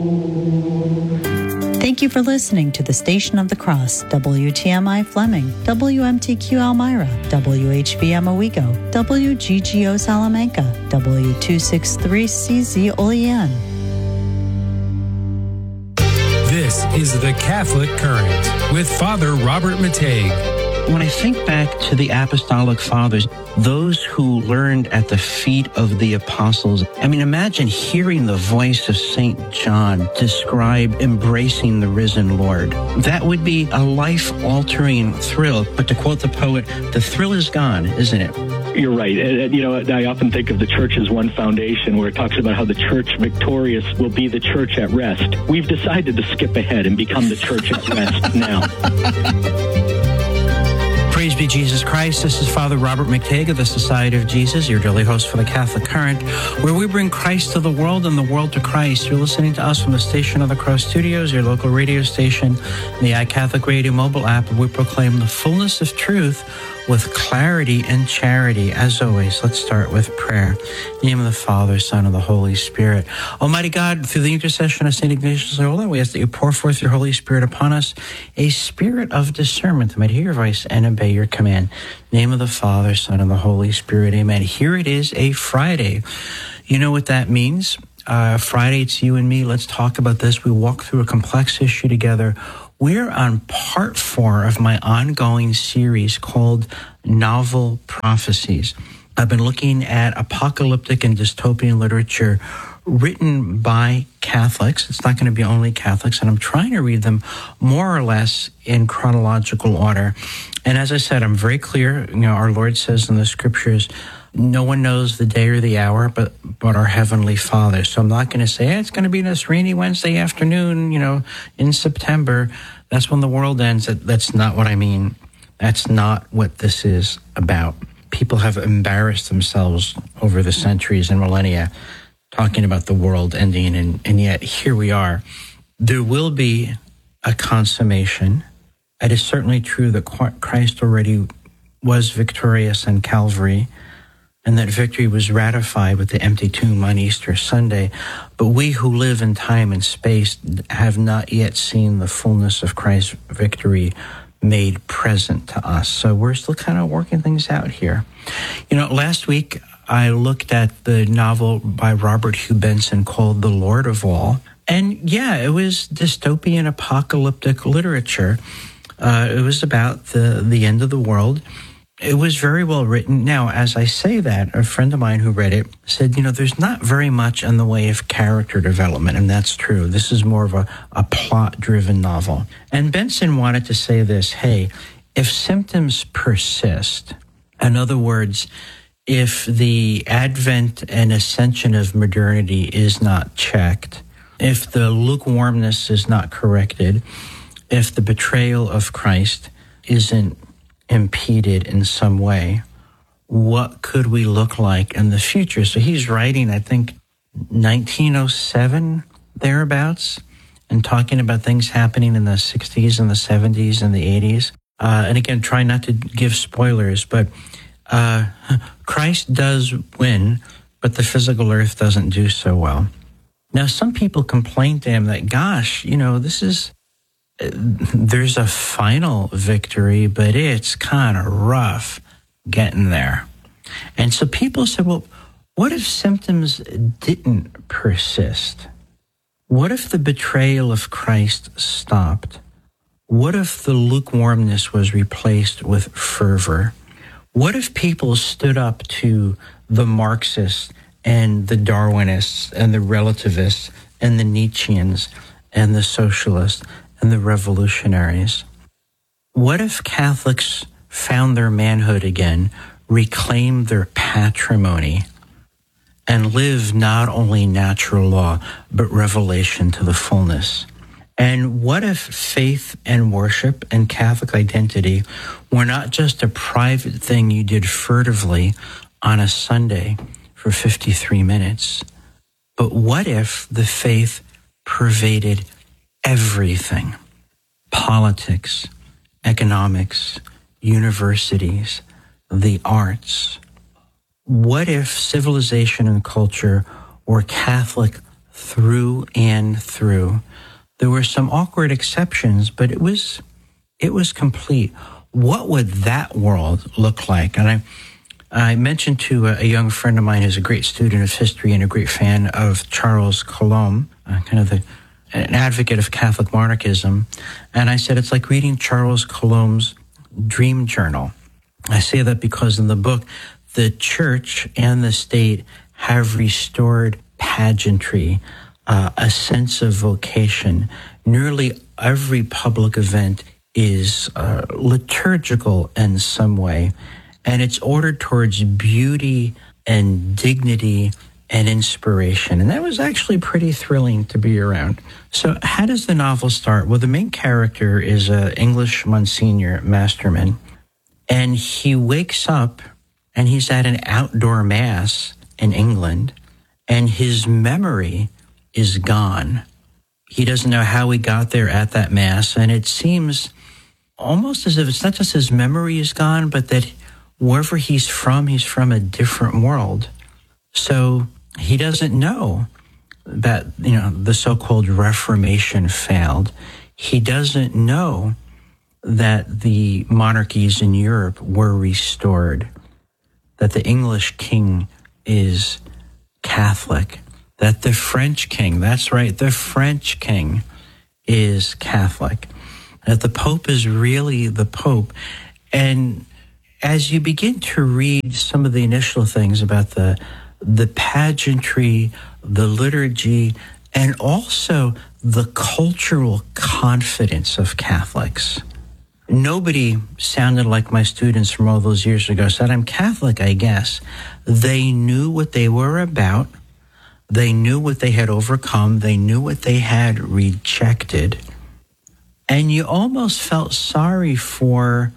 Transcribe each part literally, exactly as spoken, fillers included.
Thank you for listening to the Station of the Cross, W T M I Fleming, W M T Q Elmira, W H V M Owego, W G G O Salamanca, W two sixty-three C Z Olean. This is the Catholic Current with Father Robert Mateiga. When I think back to the Apostolic Fathers, those who learned at the feet of the apostles, I mean, imagine hearing the voice of Saint John describe embracing the risen Lord. That would be a life-altering thrill. But to quote the poet, the thrill is gone, isn't it? You're right. And, you know, I often think of the church as one foundation where it talks about how the church victorious will be the church at rest. We've decided to skip ahead and become the church at rest now. Praise be Jesus Christ. This is Father Robert Mateiga of the Society of Jesus, your daily host for the Catholic Current, where we bring Christ to the world and the world to Christ. You're listening to us from the Station of the Cross Studios, your local radio station, the iCatholic Radio mobile app, where we proclaim the fullness of truth with clarity and charity. As always, let's start with prayer. In the name of the Father, Son, and the Holy Spirit. Almighty God, through the intercession of Saint Ignatius Loyola, we ask that you pour forth your Holy Spirit upon us, a spirit of discernment that might hear your voice and obey your command. In the name of the Father, Son, and the Holy Spirit. Amen. Here it is, a Friday. You know what that means? Uh, Friday, it's you and me. Let's talk about this. We walk through a complex issue together. We're on part four of my ongoing series called Novel Prophecies. I've been looking at apocalyptic and dystopian literature written by Catholics. It's not going to be only Catholics, and I'm trying to read them more or less in chronological order. And as I said, I'm very clear. You know, our Lord says in the scriptures, no one knows the day or the hour but, but our Heavenly Father. So I'm not going to say, hey, it's going to be this rainy Wednesday afternoon, you know, in September. That's when the world ends. That, that's not what I mean. That's not what this is about. People have embarrassed themselves over the centuries and millennia talking about the world ending, and, and yet here we are. There will be a consummation. It is certainly true that Christ already was victorious on Calvary, and that victory was ratified with the empty tomb on Easter Sunday. But we who live in time and space have not yet seen the fullness of Christ's victory made present to us. So we're still kind of working things out here. You know, last week I looked at the novel by Robert Hugh Benson called The Lord of All. And yeah, it was dystopian apocalyptic literature. Uh, it was about the, the end of the world. It was very well written. Now, as I say that, a friend of mine who read it said, you know, there's not very much in the way of character development, and that's true. This is more of a, a plot-driven novel. And Benson wanted to say this, hey, if symptoms persist, in other words, if the advent and ascension of modernity is not checked, if the lukewarmness is not corrected, if the betrayal of Christ isn't impeded in some way, what could we look like in the future? So he's writing, I think, nineteen oh seven, thereabouts, and talking about things happening in the sixties and the seventies and the eighties. Uh, and again, try not to give spoilers, but uh, Christ does win, but the physical earth doesn't do so well. Now, some people complain to him that, gosh, you know, this is, there's a final victory, but it's kind of rough getting there. And so people said, well, what if symptoms didn't persist? What if the betrayal of Christ stopped? What if the lukewarmness was replaced with fervor? What if people stood up to the Marxists and the Darwinists and the relativists and the Nietzscheans and the socialists and the revolutionaries? What if Catholics found their manhood again, reclaimed their patrimony, and lived not only natural law, but revelation to the fullness? And what if faith and worship and Catholic identity were not just a private thing you did furtively on a Sunday for fifty-three minutes, but what if the faith pervaded everything? Politics, economics, universities, the arts. What if civilization and culture were Catholic through and through. There were some awkward exceptions, but it was it was complete. What would that world look like? And I I mentioned to a, a young friend of mine who's a great student of history and a great fan of Charles Coulomb, uh, kind of the, an advocate of Catholic monarchism. And I said, it's like reading Charles Coulomb's dream journal. I say that because in the book, the church and the state have restored pageantry, uh, a sense of vocation. Nearly every public event is uh, liturgical in some way, and it's ordered towards beauty and dignity and inspiration. And that was actually pretty thrilling to be around. So how does the novel start? Well, the main character is an English Monsignor Masterman, and he wakes up and he's at an outdoor mass in England, and his memory is gone. He doesn't know how he got there at that mass, and it seems almost as if it's not just his memory is gone, but that wherever he's from, he's from a different world. So he doesn't know that, you know, the so-called Reformation failed. He doesn't know that the monarchies in Europe were restored, that the English king is Catholic, that the French king, that's right, the French king is Catholic, that the Pope is really the Pope. And as you begin to read some of the initial things about the the pageantry, the liturgy, and also the cultural confidence of Catholics. Nobody sounded like my students from all those years ago said, I'm Catholic, I guess. They knew what they were about. They knew what they had overcome. They knew what they had rejected. And you almost felt sorry for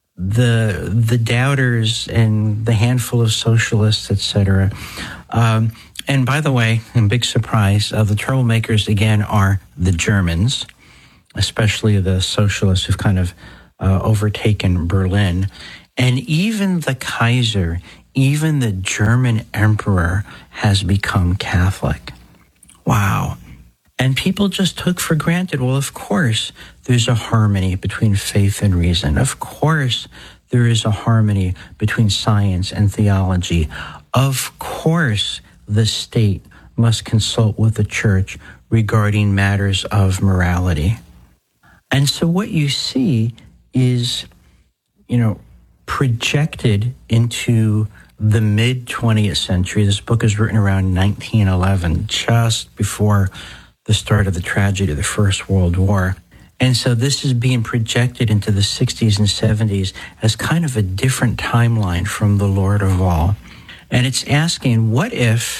the the doubters and the handful of socialists, et cetera. Um, and by the way, and big surprise, uh, the troublemakers, again, are the Germans, especially the socialists who've kind of uh, overtaken Berlin. And even the Kaiser, even the German emperor has become Catholic. Wow. And people just took for granted, well, of course, there's a harmony between faith and reason. Of course, there is a harmony between science and theology. Of course, the state must consult with the church regarding matters of morality. And so what you see is, you know, projected into the mid-twentieth century. This book is written around nineteen eleven, just before the start of the tragedy of the First World War. And so this is being projected into the sixties and seventies as kind of a different timeline from the Lord of all. And it's asking, what if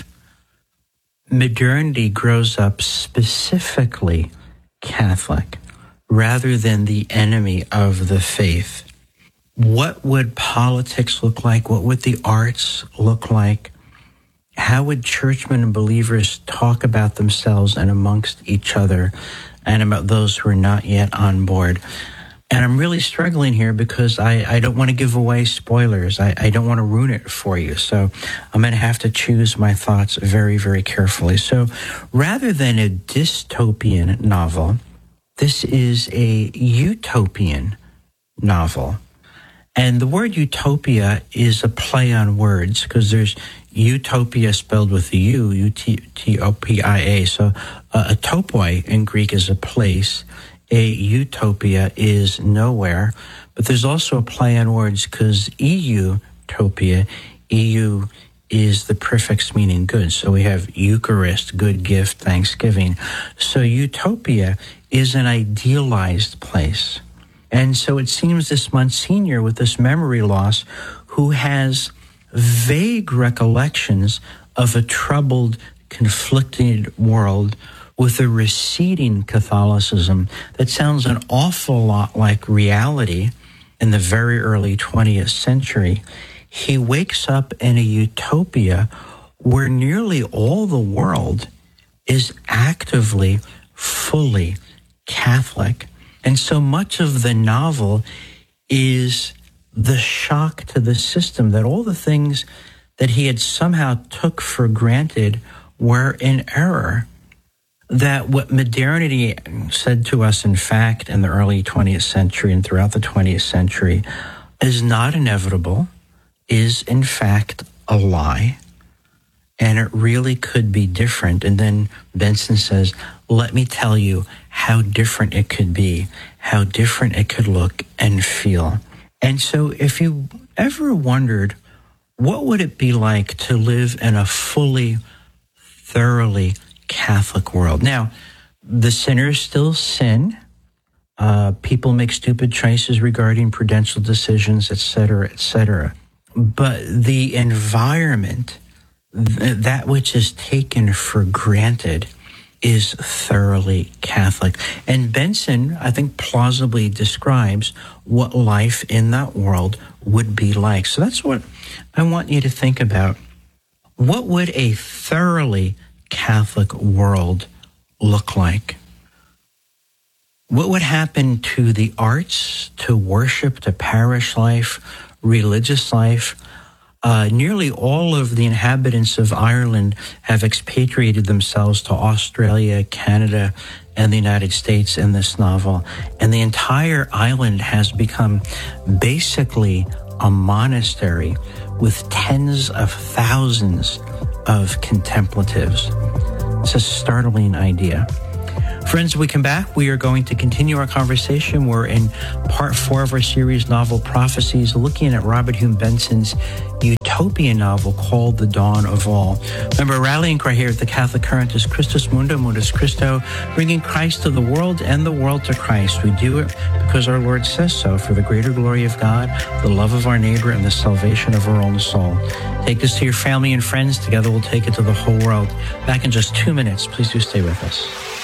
modernity grows up specifically Catholic rather than the enemy of the faith? What would politics look like? What would the arts look like? How would churchmen and believers talk about themselves and amongst each other and about those who are not yet on board? And I'm really struggling here because I, I don't want to give away spoilers. I, I don't want to ruin it for you. So I'm going to have to choose my thoughts very, very carefully. So rather than a dystopian novel, this is a utopian novel. And the word utopia is a play on words because there's utopia spelled with a U, U T O P I A. So uh, a topoi in Greek is a place. A utopia is nowhere. But there's also a play on words because Eutopia, E U is the prefix meaning good. So we have Eucharist, good gift, thanksgiving. So utopia is an idealized place. And so it seems this Monsignor with this memory loss who has vague recollections of a troubled, conflicted world with a receding Catholicism that sounds an awful lot like reality in the very early twentieth century. He wakes up in a utopia where nearly all the world is actively, fully Catholic. And so much of the novel is the shock to the system that all the things that he had somehow took for granted were in error. that what modernity said to us, in fact, in the early twentieth century and throughout the twentieth century, is not inevitable, is in fact a lie, and it really could be different. And then Benson says, let me tell you how different it could be, how different it could look and feel. And so if you ever wondered, what would it be like to live in a fully, thoroughly Catholic world? Now, the sinners still sin. Uh, people make stupid choices regarding prudential decisions, et cetera, et cetera. But the environment, th- that which is taken for granted, is thoroughly Catholic. And Benson, I think, plausibly describes what life in that world would be like. So that's what I want you to think about. What would a thoroughly Catholic world look like? What would happen to the arts, to worship, to parish life, religious life? Uh, nearly all of the inhabitants of Ireland have expatriated themselves to Australia, Canada, and the United States in this novel. And the entire island has become basically a monastery with tens of thousands of contemplatives. It's a startling idea. Friends, when we come back, we are going to continue our conversation. We're in part four of our series, Novel Prophecies, looking at Robert Hume Benson's utopian novel called The Dawn of All. Remember, our rallying cry here at the Catholic Current is Christus Mundo, Mundus Christo, bringing Christ to the world and the world to Christ. We do it because our Lord says so, for the greater glory of God, the love of our neighbor, and the salvation of our own soul. Take this to your family and friends. Together we'll take it to the whole world. Back in just two minutes. Please do stay with us.